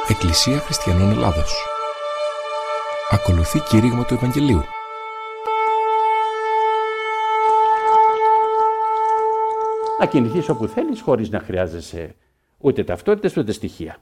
Εκκλησία Χριστιανών Ελλάδος. Ακολουθεί κήρυγμα του Ευαγγελίου. Να κινηθείς όπου θέλεις χωρίς να χρειάζεσαι ούτε ταυτότητες ούτε στοιχεία.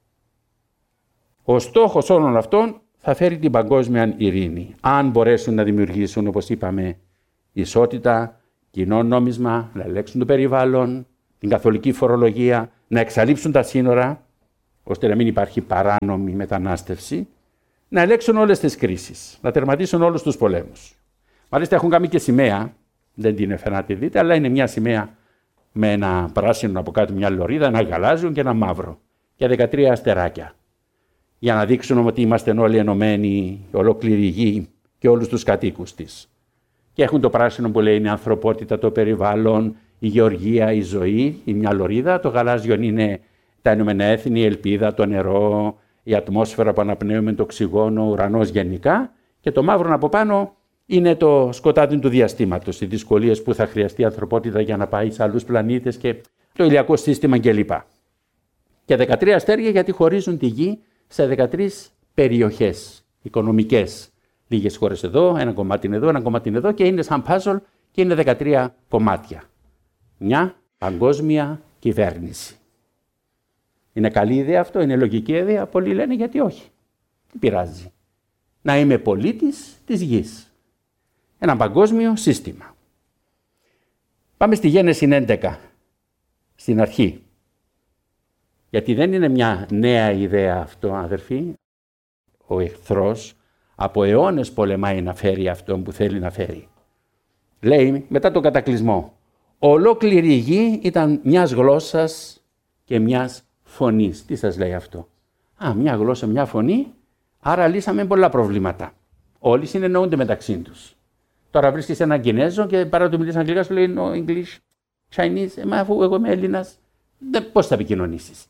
Ο στόχος όλων αυτών θα φέρει την παγκόσμια ειρήνη. Αν μπορέσουν να δημιουργήσουν, όπως είπαμε, ισότητα, κοινό νόμισμα, να ελέγξουν το περιβάλλον, την καθολική φορολογία, να εξαλείψουν τα σύνορα, ώστε να μην υπάρχει παράνομη μετανάστευση, να ελέγξουν όλες τις κρίσεις, να τερματίσουν όλους τους πολέμους. Μάλιστα έχουν κάνει και σημαία, δεν την έφερα να τη δείτε, αλλά είναι μια σημαία με ένα πράσινο από κάτω, μια λωρίδα, ένα γαλάζιο και ένα μαύρο και 13 αστεράκια. Για να δείξουν ότι είμαστε όλοι ενωμένοι, ολόκληρη γη και όλους τους κατοίκους της. Και έχουν το πράσινο που λέει είναι η ανθρωπότητα, το περιβάλλον, η γεωργία, η ζωή, η μια λωρίδα. Το γαλάζιο είναι τα Ηνωμένα Έθνη, η ελπίδα, το νερό, η ατμόσφαιρα που αναπνέουμε, το οξυγόνο, ο ουρανός γενικά. Και το μαύρο από πάνω είναι το σκοτάδι του διαστήματος, οι δυσκολίες που θα χρειαστεί η ανθρωπότητα για να πάει σε άλλους πλανήτες και το ηλιακό σύστημα κλπ. Και 13 αστέρια γιατί χωρίζουν τη γη σε 13 περιοχές οικονομικές. Λίγες χώρες εδώ, ένα κομμάτι είναι εδώ, ένα κομμάτι είναι εδώ και είναι σαν puzzle και είναι 13 κομμάτια. Μια παγκόσμια κυβέρνηση. Είναι καλή ιδέα αυτό, είναι λογική ιδέα. Πολλοί λένε γιατί όχι. Τι πειράζει. Να είμαι πολίτης της γης. Ένα παγκόσμιο σύστημα. Πάμε στη Γένεση 11. Στην αρχή. Γιατί δεν είναι μια νέα ιδέα αυτό, αδερφοί. Ο εχθρός από αιώνες πολεμάει να φέρει αυτό που θέλει να φέρει. Λέει μετά τον κατακλυσμό. Ολόκληρη η γη ήταν μιας γλώσσας και μιας φωνής. Τι σας λέει αυτό? Μια γλώσσα, μια φωνή, άρα λύσαμε πολλά προβλήματα. Όλοι συνεννοούνται μεταξύ τους. Τώρα βρίσκεις έναν Κινέζο και παρά του μιλήσεις αγγλικά σου λέει no English, Chinese, αφού εγώ είμαι Έλληνας, πώς θα επικοινωνήσεις?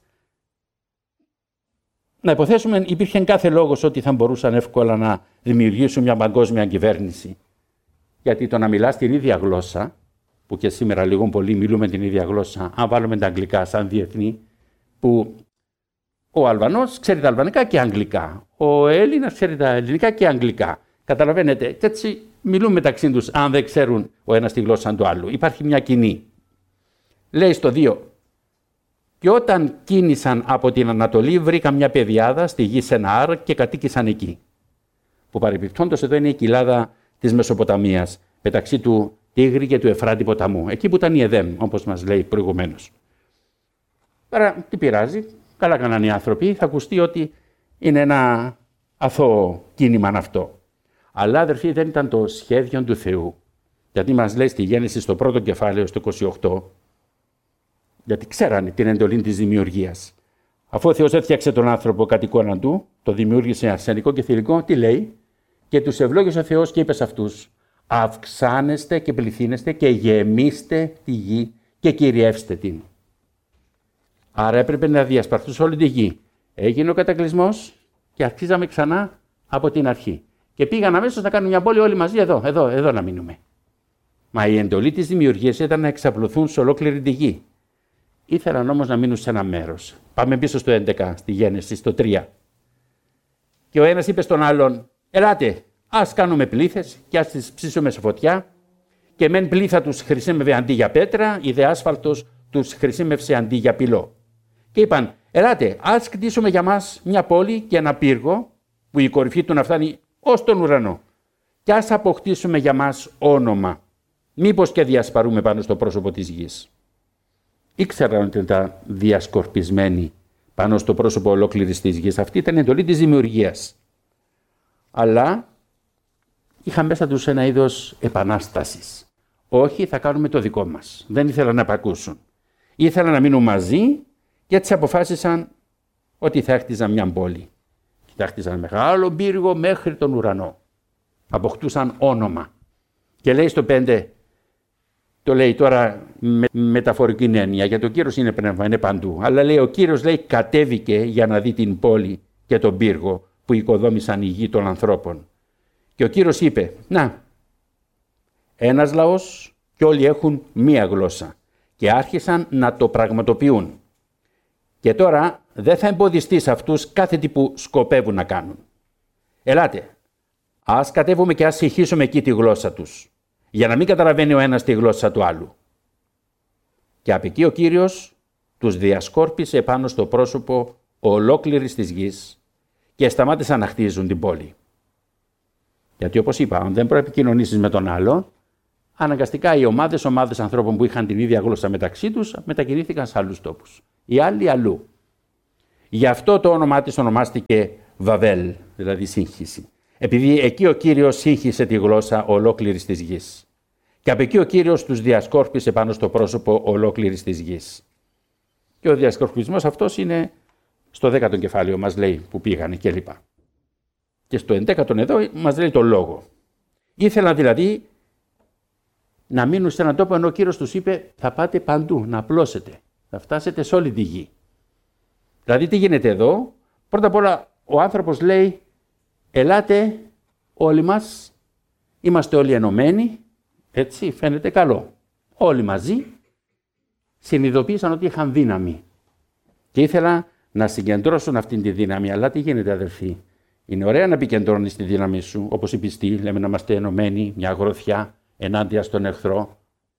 Να υποθέσουμε υπήρχε κάθε λόγος ότι θα μπορούσαν εύκολα να δημιουργήσουν μια παγκόσμια κυβέρνηση. Γιατί το να μιλάς την ίδια γλώσσα, που και σήμερα λίγο πολύ μιλούμε την ίδια γλώσσα, αν βάλουμε τα αγγλικά σαν διεθνή, που ο Αλβανός ξέρει τα αλβανικά και αγγλικά, ο Έλληνας ξέρει τα ελληνικά και αγγλικά. Καταλαβαίνετε, και έτσι μιλούν μεταξύ τους αν δεν ξέρουν ο ένας τη γλώσσα του άλλου. Υπάρχει μια κοινή. Λέει στο 2. Και όταν κίνησαν από την Ανατολή, βρήκαν μια πεδιάδα στη γη Σενάρ και κατοίκησαν εκεί. Που παρεμπιπτόντως εδώ είναι η κοιλάδα της Μεσοποταμίας, μεταξύ του Τίγρη και του Εφράτη ποταμού. Εκεί που ήταν η Εδέμ, όπως μας λέει προηγουμένως. Άρα, τι πειράζει, καλά κάνανε οι άνθρωποι, θα ακουστεί ότι είναι ένα αθώο κίνημα αυτό. Αλλά, αδερφοί, δεν ήταν το σχέδιο του Θεού. Γιατί μας λέει στη Γέννηση στο πρώτο κεφάλαιο, στο 28, γιατί ξέρανε την εντολή της δημιουργίας. Αφού ο Θεός έφτιαξε τον άνθρωπο κατ' εικόνα του, το δημιούργησε αρσενικό και θηλυκό, τι λέει? Και τους ευλόγησε ο Θεός και είπε σε αυτούς, αυξάνεστε και πληθύνεστε και γεμίστε τη γη και κυριεύστε την. Άρα έπρεπε να διασπαρθούν σε όλη τη γη. Έγινε ο κατακλυσμός και αρχίζαμε ξανά από την αρχή. Και πήγαν αμέσως να κάνουν μια πόλη όλοι μαζί εδώ να μείνουμε. Μα η εντολή της δημιουργίας ήταν να εξαπλωθούν σε ολόκληρη τη γη. Ήθελαν όμως να μείνουν σε ένα μέρος. Πάμε πίσω στο 11, στη Γέννηση, στο 3. Και ο ένας είπε στον άλλον, ελάτε, ας κάνουμε πλήθες και ας τις ψήσουμε σε φωτιά. Και μεν πλήθα τους χρησιμεύε αντί για πέτρα, η δε άσφαλτος τους χρησιμεύσε αντί για πυλό. Και είπαν, ελάτε, ας κτίσουμε για μας μια πόλη και ένα πύργο, που η κορυφή του να φτάνει ως τον ουρανό. Και ας αποκτήσουμε για μας όνομα, μήπως και διασπαρούμε πάνω στο πρόσωπο της γης. Ήξεραν ότι ήταν διασκορπισμένοι πάνω στο πρόσωπο ολόκληρης της γης. Αυτή ήταν η εντολή της δημιουργίας. Αλλά είχαν μέσα τους ένα είδος επανάστασης. Όχι, θα κάνουμε το δικό μας. Δεν ήθελαν να επακούσουν. Ήθελαν να μείνουν μαζί και έτσι αποφάσισαν ότι θα χτίζαν μια πόλη. Και θα χτίζαν μεγάλο πύργο μέχρι τον ουρανό. Αποκτούσαν όνομα. Και λέει στο 5, το λέει τώρα με μεταφορική έννοια, γιατί ο Κύριος είναι πνεύμα, είναι παντού. Αλλά λέει ο Κύριος λέει κατέβηκε για να δει την πόλη και τον πύργο που οικοδόμησαν οι γη των ανθρώπων. Και ο Κύριος είπε, να, ένας λαός και όλοι έχουν μία γλώσσα. Και άρχισαν να το πραγματοποιούν. Και τώρα δεν θα εμποδιστεί σε αυτούς κάθε τι που σκοπεύουν να κάνουν. Ελάτε, ας κατέβουμε και ας συγχύσουμε εκεί τη γλώσσα τους, για να μην καταλαβαίνει ο ένας τη γλώσσα του άλλου. Και απ' εκεί ο Κύριος τους διασκόρπισε πάνω στο πρόσωπο ολόκληρης της γης και σταμάτησαν να χτίζουν την πόλη. Γιατί όπως είπα, αν δεν προεπικοινωνήσεις με τον άλλο, αναγκαστικά οι ομάδες ανθρώπων που είχαν την ίδια γλώσσα μεταξύ τους μετακινήθηκαν σε άλλους τόπους. Οι άλλοι αλλού. Γι' αυτό το όνομά της ονομάστηκε Βαβέλ, δηλαδή σύγχυση. Επειδή εκεί ο Κύριος σύγχυσε τη γλώσσα ολόκληρης της γης. Και από εκεί ο Κύριος τους διασκόρπισε πάνω στο πρόσωπο ολόκληρης της γης. Και ο διασκορπισμός αυτός είναι στο 10ο κεφάλαιο, μας λέει που πήγανε κλπ. Και στο 11ο εδώ μας λέει το λόγο. Ήθελαν δηλαδή να μείνουν σε έναν τόπο, ενώ ο Κύριος τους είπε θα πάτε παντού, να απλώσετε, θα φτάσετε σε όλη τη γη. Δηλαδή τι γίνεται εδώ? Πρώτα απ' όλα ο άνθρωπος λέει ελάτε όλοι μας, είμαστε όλοι ενωμένοι, έτσι φαίνεται καλό. Όλοι μαζί συνειδητοποίησαν ότι είχαν δύναμη και ήθελαν να συγκεντρώσουν αυτήν τη δύναμη. Αλλά τι γίνεται αδελφοί? Είναι ωραία να επικεντρώνεις τη δύναμη σου, όπως οι πιστοί λέμε να είμαστε ενωμένοι, μια γροθιά ενάντια στον εχθρό.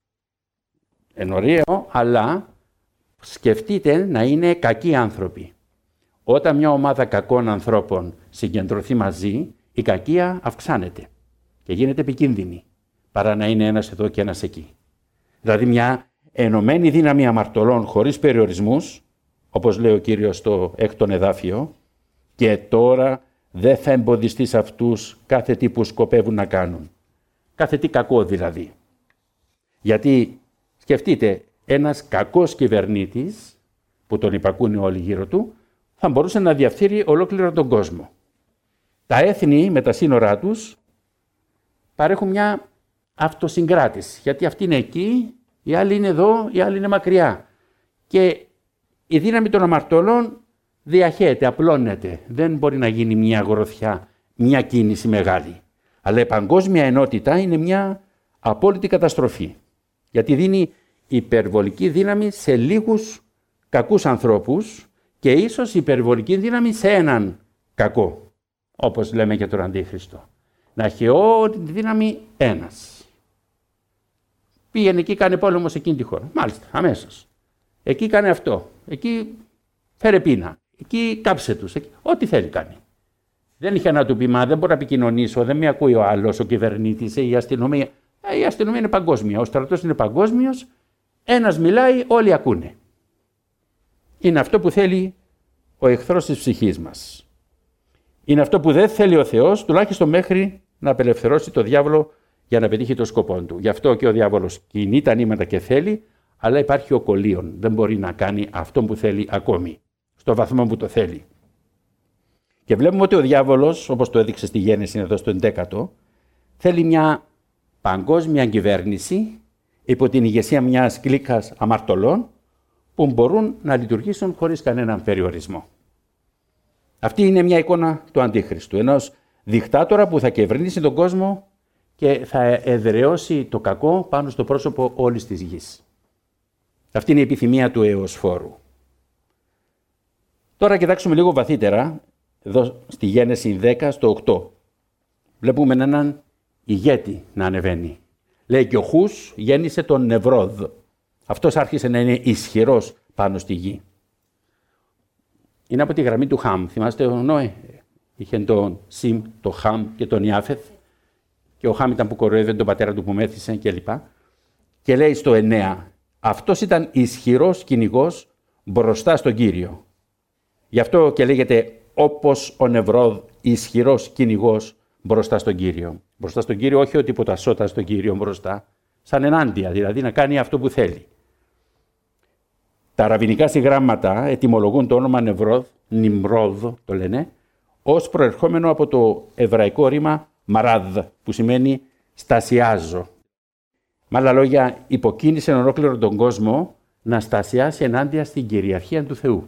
Είναι ωραίο, αλλά σκεφτείτε να είναι κακοί άνθρωποι. Όταν μια ομάδα κακών ανθρώπων συγκεντρωθεί μαζί, η κακία αυξάνεται και γίνεται επικίνδυνη, παρά να είναι ένας εδώ και ένας εκεί. Δηλαδή μια ενωμένη δύναμη αμαρτωλών χωρίς περιορισμούς, όπως λέει ο Κύριος στο 6ο εδάφιο, και τώρα δεν θα εμποδιστεί σε αυτούς κάθε τι που σκοπεύουν να κάνουν. Κάθε τι κακό δηλαδή. Γιατί σκεφτείτε, ένας κακός κυβερνήτης, που τον υπακούνε όλοι γύρω του, θα μπορούσε να διαφθείρει ολόκληρο τον κόσμο. Τα έθνη με τα σύνορά τους παρέχουν μια αυτοσυγκράτηση. Γιατί αυτοί είναι εκεί, οι άλλοι είναι εδώ, οι άλλοι είναι μακριά. Και η δύναμη των αμαρτωλών διαχέεται, απλώνεται. Δεν μπορεί να γίνει μια γροθιά, μια κίνηση μεγάλη. Αλλά η παγκόσμια ενότητα είναι μια απόλυτη καταστροφή. Γιατί δίνει υπερβολική δύναμη σε λίγους κακούς ανθρώπους και ίσως υπερβολική δύναμη σε έναν κακό. Όπως λέμε και τον Αντίχριστο. Να έχει όλη τη δύναμη ένας. Πήγαινε εκεί, κάνε πόλεμο σε εκείνη τη χώρα. Μάλιστα, αμέσως. Εκεί κάνε αυτό. Εκεί φέρε πείνα. Εκεί κάψε τους. Ό,τι θέλει κάνει. Δεν είχε να του πει, μα δεν μπορώ να επικοινωνήσω, δεν με ακούει ο άλλος, ο κυβερνήτης, η αστυνομία. Η αστυνομία είναι παγκόσμια, ο στρατός είναι παγκόσμιος. Ένας μιλάει, όλοι ακούνε. Είναι αυτό που θέλει ο εχθρός της ψυχής μας. Είναι αυτό που δεν θέλει ο Θεός, τουλάχιστον μέχρι να απελευθερώσει το διάβολο για να πετύχει το σκοπό του. Γι' αυτό και ο διάβολος κινεί τα νήματα και θέλει, αλλά υπάρχει ο κολλείον. Δεν μπορεί να κάνει αυτό που θέλει ακόμη, στο βαθμό που το θέλει. Και βλέπουμε ότι ο διάβολος, όπως το έδειξε στη Γένεση εδώ στο 11ο, θέλει μια παγκόσμια κυβέρνηση υπό την ηγεσία μιας κλίκας αμαρτωλών που μπορούν να λειτουργήσουν χωρίς κανέναν περιορισμό. Αυτή είναι μια εικόνα του Αντίχριστου, ενός δικτάτορα που θα κυβερνήσει τον κόσμο και θα εδραιώσει το κακό πάνω στο πρόσωπο όλης της γης. Αυτή είναι η επιθυμία του αιωσφόρου. Τώρα κοιτάξουμε λίγο βαθύτερα, εδώ στη Γένεση 10 στο 8. Βλέπουμε έναν ηγέτη να ανεβαίνει. Λέει και ο Χούς γέννησε τον Νεβρόδ. Αυτός άρχισε να είναι ισχυρός πάνω στη γη. Είναι από τη γραμμή του Χαμ. Θυμάστε ο Νόε? Είχε τον Σιμ, τον Χαμ και τον Ιάφεθ. Και ο Χαμ ήταν που κοροϊδεύε τον πατέρα του που μέθησε κλπ. Και λέει στο 9, αυτός ήταν ισχυρός κυνηγός μπροστά στον Κύριο. Γι' αυτό και λέγεται όπως ο Νεβρόδ, ισχυρός κυνηγός μπροστά στον Κύριο. Μπροστά στον Κύριο, όχι ότι ποτασόταν στον Κύριο μπροστά, σαν ενάντια, δηλαδή να κάνει αυτό που θέλει. Τα ραβινικά συγγράμματα ετυμολογούν το όνομα Νεβρόδ, Νιμρόδ το λένε, ως προερχόμενο από το εβραϊκό ρήμα μαράδ, που σημαίνει στασιάζω. Με άλλα λόγια, υποκίνησε ολόκληρο τον κόσμο να στασιάσει ενάντια στην κυριαρχία του Θεού.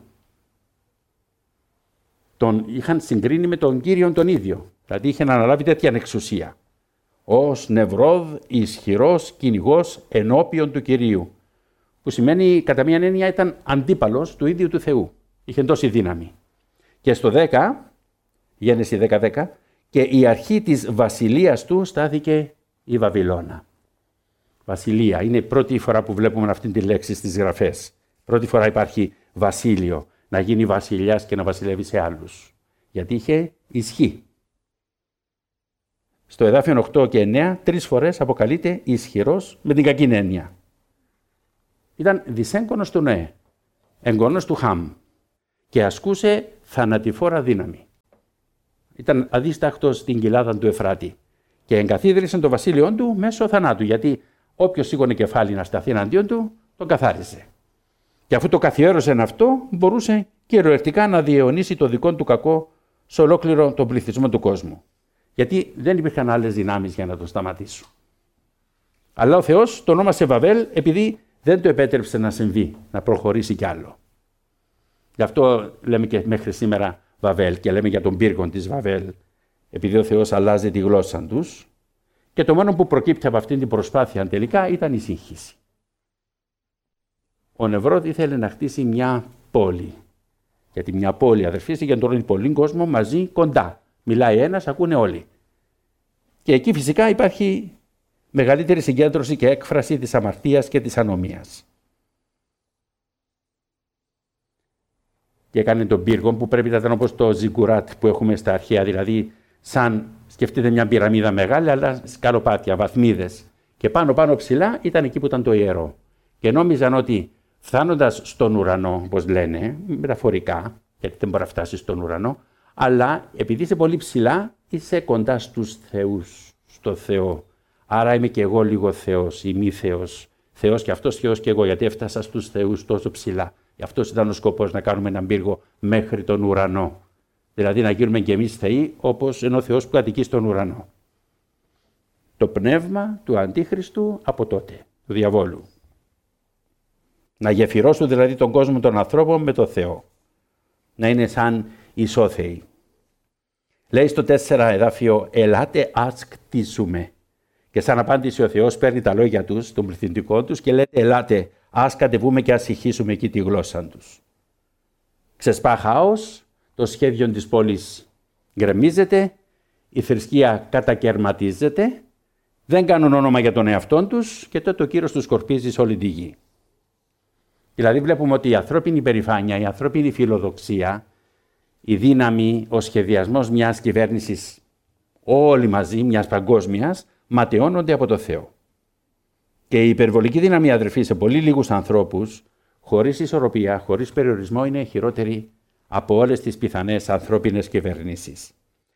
Τον είχαν συγκρίνει με τον Κύριον τον ίδιο, δηλαδή είχε να αναλάβει τέτοια εξουσία. Ως Νεβρόδ, ισχυρός κυνηγός ενώπιον του Κυρίου, που σημαίνει κατά μία έννοια ήταν αντίπαλος του ίδιου του Θεού. Είχε τόση δύναμη. Και στο 10, Γένεση 10-10, και η αρχή της βασιλείας του στάθηκε η Βαβυλώνα. Βασιλεία. Είναι η πρώτη φορά που βλέπουμε αυτή τη λέξη στις γραφές. Πρώτη φορά υπάρχει βασίλειο, να γίνει βασιλιάς και να βασιλεύει σε άλλους. Γιατί είχε ισχύ. Στο εδάφιο 8 και 9, 3 φορές αποκαλείται ισχυρός με την κακή έννοια. Ήταν δυσέγγονος του Νοέ, εγγονός του Χαμ και ασκούσε θανατηφόρα δύναμη. Ήταν αδίσταχτος στην κοιλάδα του Εφράτη και εγκαθίδρυσε το βασίλειό του μέσω θανάτου, γιατί όποιος σήκωνε κεφάλι να σταθεί εναντίον του, τον καθάρισε. Και αφού το καθιέρωσε αυτό, μπορούσε κυριολεκτικά να διαιωνίσει το δικό του κακό σε ολόκληρο τον πληθυσμό του κόσμου. Γιατί δεν υπήρχαν άλλες δυνάμεις για να τον σταματήσουν. Αλλά ο Θεός το ονόμασε Βαβέλ επειδή δεν το επέτρεψε να συμβεί, να προχωρήσει κι άλλο. Γι' αυτό λέμε και μέχρι σήμερα Βαβέλ και λέμε για τον πύργο της Βαβέλ, επειδή ο Θεός αλλάζει τη γλώσσα τους και το μόνο που προκύπτει από αυτή την προσπάθεια τελικά ήταν η σύγχυση. Ο Νεβρόδ ήθελε να χτίσει μια πόλη. Γιατί μια πόλη, αδερφοί, συγκεντρώνει πολύ κόσμο μαζί κοντά. Μιλάει ένας, ακούνε όλοι. Και εκεί φυσικά υπάρχει μεγαλύτερη συγκέντρωση και έκφραση της αμαρτίας και της ανομίας. Και έκανε τον πύργο που πρέπει να ήταν όπως το ζιγκουράτ που έχουμε στα αρχαία, δηλαδή σαν σκεφτείτε μια πυραμίδα μεγάλη, αλλά σκαλοπάτια, βαθμίδες. Και πάνω ψηλά ήταν εκεί που ήταν το ιερό. Και νόμιζαν ότι φτάνοντας στον ουρανό, όπως λένε, μεταφορικά, γιατί δεν μπορεί να φτάσει στον ουρανό, αλλά επειδή είσαι πολύ ψηλά, είσαι κοντά στους θεούς, στο Θεό. Άρα είμαι και εγώ λίγο Θεός ή μη Θεός. Θεός και αυτός, Θεός και εγώ, γιατί έφτασα στους θεούς τόσο ψηλά. Γι' αυτός ήταν ο σκοπός, να κάνουμε έναν πύργο μέχρι τον ουρανό. Δηλαδή να γίνουμε κι εμείς θεοί, όπως είναι ο Θεός που κατοικεί στον ουρανό. Το πνεύμα του Αντίχριστου από τότε, του διαβόλου. Να γεφυρώσουν δηλαδή τον κόσμο των ανθρώπων με το Θεό. Να είναι σαν ισόθεοι. Λέει στο 4 εδάφιο, ελάτε ας κτίσουμε. Και σαν απάντηση ο Θεός παίρνει τα λόγια τους, τον πληθυντικό τους και λέει, ελάτε ας κατεβούμε και ας ηχήσουμε εκεί τη γλώσσα τους. Ξεσπά χάος, το σχέδιο της πόλης γκρεμίζεται, η θρησκεία κατακαιρματίζεται, δεν κάνουν όνομα για τον εαυτόν τους και τότε ο Κύριος τους σκορπίζει σε όλη τη γη. Δηλαδή βλέπουμε ότι η ανθρώπινη υπερηφάνεια, η ανθρώπινη φιλοδοξία, η δύναμη, ο σχεδιασμός μιας κυβέρνησης όλοι μαζί, μιας παγκόσμιας, ματαιώνονται από το Θεό. Και η υπερβολική δύναμη, αδερφοί, σε πολύ λίγους ανθρώπους, χωρίς ισορροπία, χωρίς περιορισμό, είναι χειρότερη από όλες τις πιθανές ανθρώπινες κυβερνήσεις.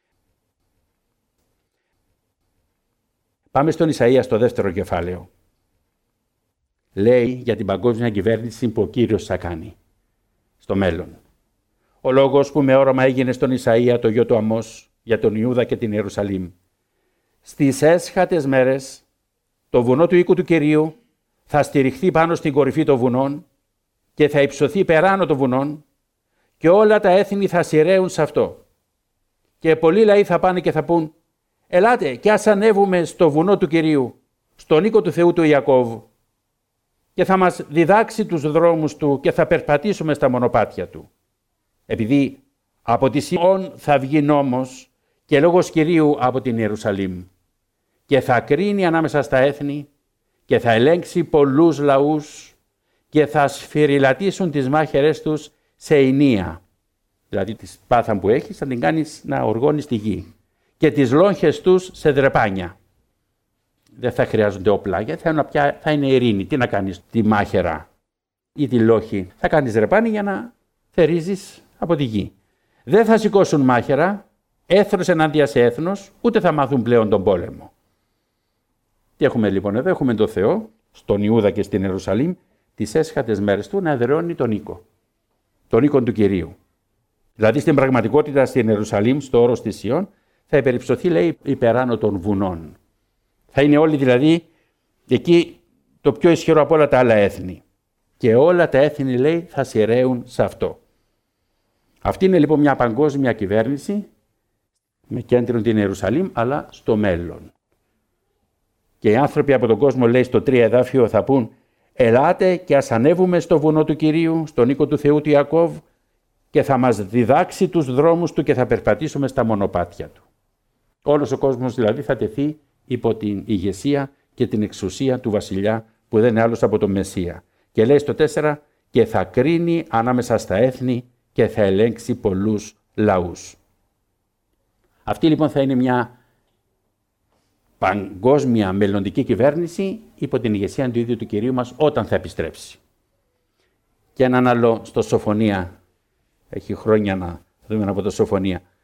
Πάμε στον Ισαΐα στο 2ο κεφάλαιο. Λέει για την παγκόσμια κυβέρνηση που ο Κύριος θα κάνει στο μέλλον. Ο λόγος που με όραμα έγινε στον Ισαΐα, το γιο του Αμώς, για τον Ιούδα και την Ιερουσαλήμ. Στις έσχατες μέρες, το βουνό του οίκου του Κυρίου θα στηριχθεί πάνω στην κορυφή των βουνών και θα υψωθεί περάνω των βουνών και όλα τα έθνη θα σειραίουν σε αυτό. Και πολλοί λαοί θα πάνε και θα πούν, ελάτε και ας ανέβουμε στο βουνό του Κυρίου, στον οίκο του Θεού του Ιακώβ, και θα μας διδάξει τους δρόμους του και θα περπατήσουμε στα μονοπάτια του. Επειδή από τη Σιών θα βγει νόμος και λόγος Κυρίου από την Ιερουσαλήμ και θα κρίνει ανάμεσα στα έθνη και θα ελέγξει πολλούς λαούς και θα σφυριλατήσουν τις μάχαιρες τους σε ηνία. Δηλαδή τη σπάθα που έχεις θα την κάνεις να οργώνει στη γη και τις λόγχες τους σε δρεπάνια. Δεν θα χρειάζονται όπλα, γιατί θα είναι ειρήνη. Τι να κάνεις τη μάχαιρα ή τη λόχη. Θα κάνεις ρεπάνι για να θερίζεις από τη γη. Δεν θα σηκώσουν μάχαιρα, έθνος ενάντια σε έθνος, ούτε θα μάθουν πλέον τον πόλεμο. Τι έχουμε λοιπόν εδώ, έχουμε τον Θεό, στον Ιούδα και στην Ιερουσαλήμ, τις έσχατες μέρες του να εδραιώνει τον οίκο. Τον οίκο του Κυρίου. Δηλαδή στην πραγματικότητα στην Ιερουσαλήμ, στο όρος της Σιών, θα υπερυψωθεί, λέει, υπεράνω των βουνών. Θα είναι όλοι δηλαδή εκεί το πιο ισχυρό από όλα τα άλλα έθνη. Και όλα τα έθνη, λέει, θα σειραίουν σε αυτό. Αυτή είναι λοιπόν μια παγκόσμια κυβέρνηση με κέντρο την Ιερουσαλήμ, αλλά στο μέλλον. Και οι άνθρωποι από τον κόσμο, λέει στο 3 εδάφιο, θα πούν, ελάτε και ας ανέβουμε στο βουνό του Κυρίου, στον οίκο του Θεού του Ιακώβ και θα μας διδάξει τους δρόμους του και θα περπατήσουμε στα μονοπάτια του. Όλος ο κόσμος δηλαδή θα τεθεί υπό την ηγεσία και την εξουσία του βασιλιά που δεν είναι άλλος από τον Μεσσία. Και λέει στο 4, και θα κρίνει ανάμεσα στα έθνη και θα ελέγξει πολλούς λαούς. Αυτή λοιπόν θα είναι μια παγκόσμια μελλοντική κυβέρνηση υπό την ηγεσία του ίδιου του Κυρίου μας όταν θα επιστρέψει. Και έναν άλλο στο Σοφονία, έχει χρόνια να δούμε από το Σοφονία.